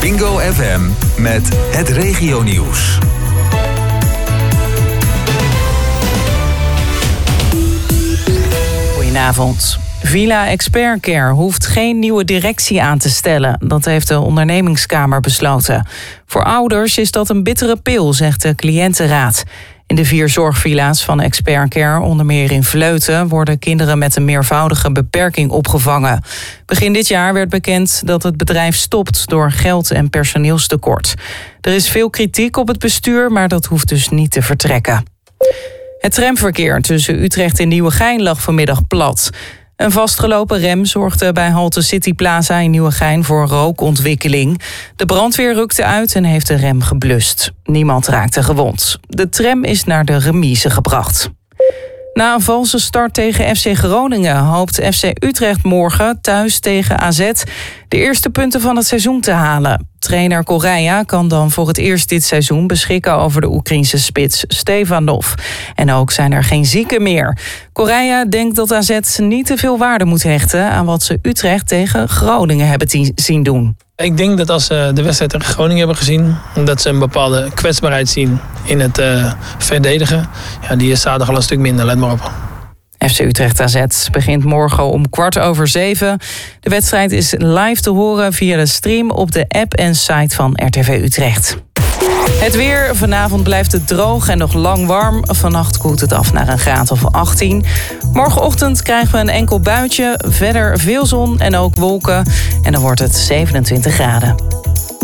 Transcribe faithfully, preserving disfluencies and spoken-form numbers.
Bingo F M met het regionieuws. Goedenavond. Villa Expert Care hoeft geen nieuwe directie aan te stellen. Dat heeft de ondernemingskamer besloten. Voor ouders is dat een bittere pil, zegt de cliëntenraad. In de vier zorgvilla's van Expert Care, onder meer in Vleuten, worden kinderen met een meervoudige beperking opgevangen. Begin dit jaar werd bekend dat het bedrijf stopt door geld- en personeelstekort. Er is veel kritiek op het bestuur, maar dat hoeft dus niet te vertrekken. Het tramverkeer tussen Utrecht en Nieuwegein lag vanmiddag plat. Een vastgelopen rem zorgde bij halte City Plaza in Nieuwegein voor rookontwikkeling. De brandweer rukte uit en heeft de rem geblust. Niemand raakte gewond. De tram is naar de remise gebracht. Na een valse start tegen F C Groningen hoopt F C Utrecht morgen thuis tegen A Z de eerste punten van het seizoen te halen. Trainer Correia kan dan voor het eerst dit seizoen beschikken over de Oekraïense spits Stefanov. En ook zijn er geen zieken meer. Correia denkt dat A Z niet te veel waarde moet hechten aan wat ze Utrecht tegen Groningen hebben zien doen. Ik denk dat als ze de wedstrijd tegen Groningen hebben gezien, dat ze een bepaalde kwetsbaarheid zien in het uh, verdedigen. Ja, die is zaterdag al een stuk minder, let maar op. F C Utrecht A Z begint morgen om kwart over zeven. De wedstrijd is live te horen via de stream op de app en site van R T V Utrecht. Het weer. Vanavond blijft het droog en nog lang warm. Vannacht koelt het af naar een graad of achttien. Morgenochtend krijgen we een enkel buitje. Verder veel zon en ook wolken. En dan wordt het zevenentwintig graden.